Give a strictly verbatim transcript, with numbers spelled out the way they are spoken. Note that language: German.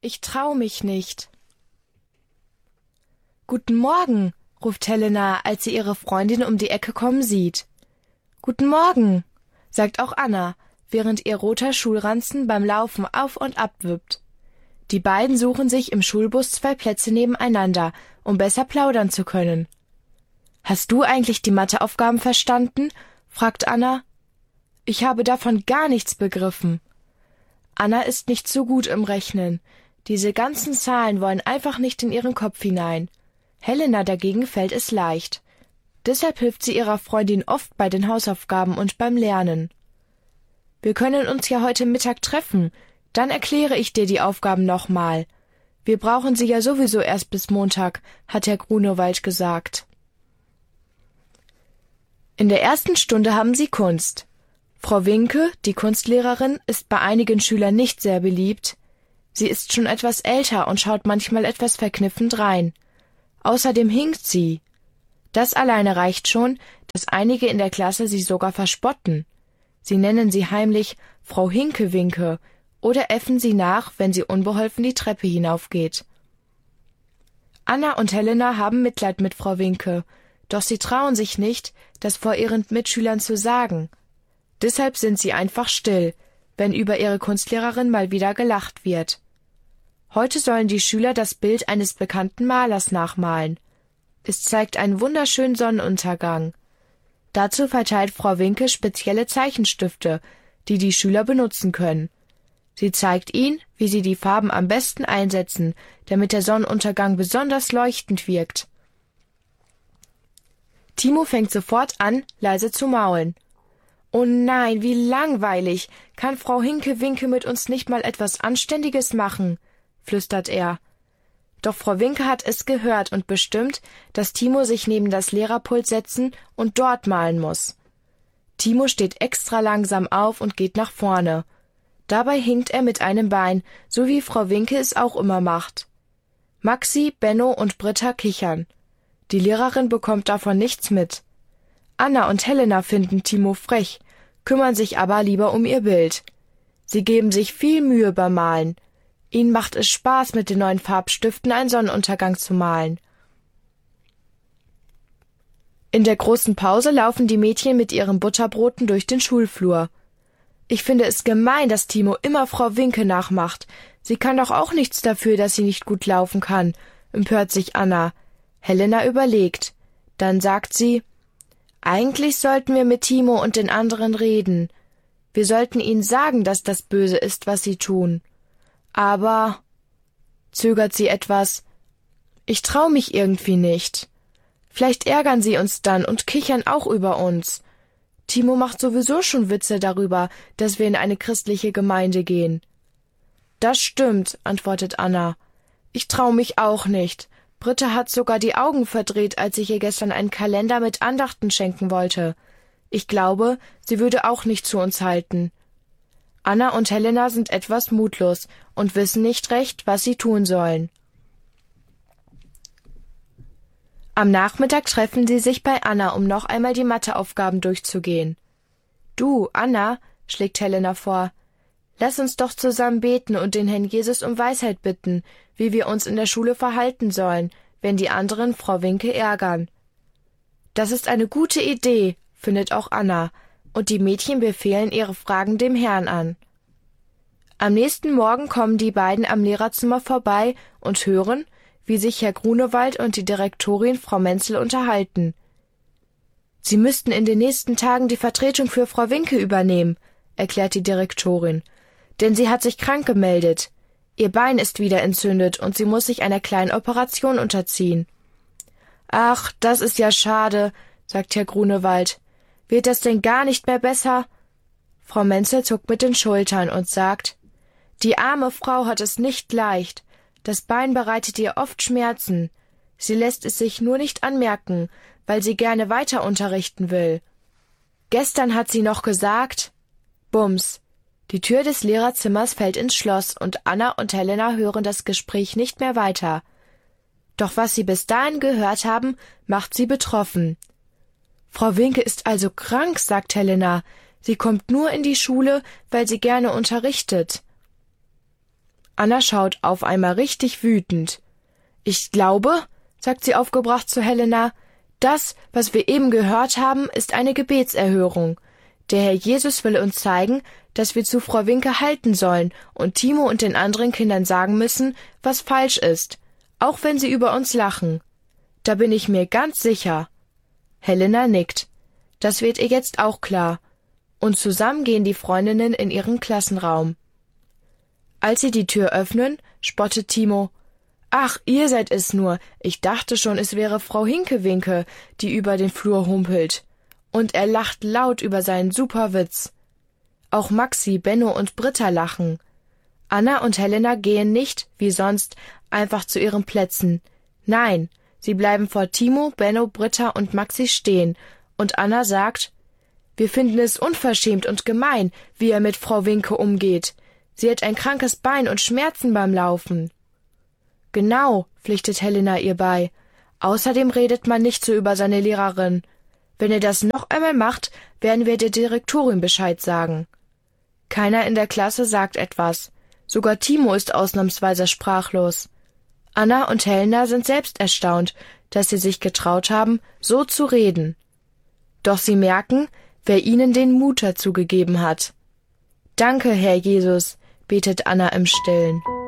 Ich trau mich nicht. »Guten Morgen«, ruft Helena, als sie ihre Freundin um die Ecke kommen sieht. »Guten Morgen«, sagt auch Anna, während ihr roter Schulranzen beim Laufen auf und ab wippt. Die beiden suchen sich im Schulbus zwei Plätze nebeneinander, um besser plaudern zu können. »Hast du eigentlich die Matheaufgaben verstanden?« fragt Anna. »Ich habe davon gar nichts begriffen.« Anna ist nicht so gut im Rechnen. Diese ganzen Zahlen wollen einfach nicht in ihren Kopf hinein. Helena dagegen fällt es leicht. Deshalb hilft sie ihrer Freundin oft bei den Hausaufgaben und beim Lernen. »Wir können uns ja heute Mittag treffen, dann erkläre ich dir die Aufgaben nochmal. Wir brauchen sie ja sowieso erst bis Montag«, hat Herr Grunewald gesagt. In der ersten Stunde haben sie Kunst. Frau Winke, die Kunstlehrerin, ist bei einigen Schülern nicht sehr beliebt. Sie ist schon etwas älter und schaut manchmal etwas verkniffen drein. Außerdem hinkt sie. Das alleine reicht schon, dass einige in der Klasse sie sogar verspotten. Sie nennen sie heimlich Frau Hinkewinke oder äffen sie nach, wenn sie unbeholfen die Treppe hinaufgeht. Anna und Helena haben Mitleid mit Frau Winke, doch sie trauen sich nicht, das vor ihren Mitschülern zu sagen. Deshalb sind sie einfach still, wenn über ihre Kunstlehrerin mal wieder gelacht wird. Heute sollen die Schüler das Bild eines bekannten Malers nachmalen. Es zeigt einen wunderschönen Sonnenuntergang. Dazu verteilt Frau Winke spezielle Zeichenstifte, die die Schüler benutzen können. Sie zeigt ihnen, wie sie die Farben am besten einsetzen, damit der Sonnenuntergang besonders leuchtend wirkt. Timo fängt sofort an, leise zu maulen. »Oh nein, wie langweilig! Kann Frau Hinkewinke mit uns nicht mal etwas Anständiges machen?« flüstert er. Doch Frau Winke hat es gehört und bestimmt, dass Timo sich neben das Lehrerpult setzen und dort malen muss. Timo steht extra langsam auf und geht nach vorne. Dabei hinkt er mit einem Bein, so wie Frau Winke es auch immer macht. Maxi, Benno und Britta kichern. Die Lehrerin bekommt davon nichts mit. Anna und Helena finden Timo frech, kümmern sich aber lieber um ihr Bild. Sie geben sich viel Mühe beim Malen. Ihnen macht es Spaß, mit den neuen Farbstiften einen Sonnenuntergang zu malen. In der großen Pause laufen die Mädchen mit ihren Butterbroten durch den Schulflur. »Ich finde es gemein, dass Timo immer Frau Winke nachmacht. Sie kann doch auch nichts dafür, dass sie nicht gut laufen kann«, empört sich Anna. Helena überlegt. Dann sagt sie, »Eigentlich sollten wir mit Timo und den anderen reden. Wir sollten ihnen sagen, dass das böse ist, was sie tun. Aber«, zögert sie etwas, »ich trau mich irgendwie nicht. Vielleicht ärgern sie uns dann und kichern auch über uns. Timo macht sowieso schon Witze darüber, dass wir in eine christliche Gemeinde gehen.« »Das stimmt«, antwortet Anna. »Ich trau mich auch nicht. Britta hat sogar die Augen verdreht, als ich ihr gestern einen Kalender mit Andachten schenken wollte. Ich glaube, sie würde auch nicht zu uns halten.« Anna und Helena sind etwas mutlos und wissen nicht recht, was sie tun sollen. Am Nachmittag treffen sie sich bei Anna, um noch einmal die Matheaufgaben durchzugehen. »Du, Anna«, schlägt Helena vor, »lass uns doch zusammen beten und den Herrn Jesus um Weisheit bitten, wie wir uns in der Schule verhalten sollen, wenn die anderen Frau Winke ärgern.« »Das ist eine gute Idee«, findet auch Anna, und die Mädchen befehlen ihre Fragen dem Herrn an. Am nächsten Morgen kommen die beiden am Lehrerzimmer vorbei und hören, wie sich Herr Grunewald und die Direktorin Frau Menzel unterhalten. »Sie müssten in den nächsten Tagen die Vertretung für Frau Winke übernehmen«, erklärt die Direktorin, »denn sie hat sich krank gemeldet. Ihr Bein ist wieder entzündet und sie muss sich einer kleinen Operation unterziehen.« »Ach, das ist ja schade«, sagt Herr Grunewald. »Wird das denn gar nicht mehr besser?« Frau Menzel zuckt mit den Schultern und sagt, »Die arme Frau hat es nicht leicht. Das Bein bereitet ihr oft Schmerzen. Sie lässt es sich nur nicht anmerken, weil sie gerne weiter unterrichten will. Gestern hat sie noch gesagt...« Bums. Die Tür des Lehrerzimmers fällt ins Schloss und Anna und Helena hören das Gespräch nicht mehr weiter. Doch was sie bis dahin gehört haben, macht sie betroffen. »Frau Winke ist also krank«, sagt Helena. »Sie kommt nur in die Schule, weil sie gerne unterrichtet.« Anna schaut auf einmal richtig wütend. »Ich glaube«, sagt sie aufgebracht zu Helena, »das, was wir eben gehört haben, ist eine Gebetserhörung. Der Herr Jesus will uns zeigen, dass wir zu Frau Winke halten sollen und Timo und den anderen Kindern sagen müssen, was falsch ist, auch wenn sie über uns lachen. Da bin ich mir ganz sicher.« Helena nickt. Das wird ihr jetzt auch klar. Und zusammen gehen die Freundinnen in ihren Klassenraum. Als sie die Tür öffnen, spottet Timo. »Ach, ihr seid es nur. Ich dachte schon, es wäre Frau Hinkewinke, die über den Flur humpelt.« Und er lacht laut über seinen Superwitz. Auch Maxi, Benno und Britta lachen. Anna und Helena gehen nicht, wie sonst, einfach zu ihren Plätzen. Nein, sie bleiben vor Timo, Benno, Britta und Maxi stehen. Und Anna sagt, »Wir finden es unverschämt und gemein, wie er mit Frau Winke umgeht. Sie hat ein krankes Bein und Schmerzen beim Laufen.« »Genau«, pflichtet Helena ihr bei. »Außerdem redet man nicht so über seine Lehrerin. Wenn ihr das noch einmal macht, werden wir der Direktorin Bescheid sagen.« Keiner in der Klasse sagt etwas. Sogar Timo ist ausnahmsweise sprachlos. Anna und Helena sind selbst erstaunt, dass sie sich getraut haben, so zu reden. Doch sie merken, wer ihnen den Mut dazu gegeben hat. »Danke, Herr Jesus«, betet Anna im Stillen.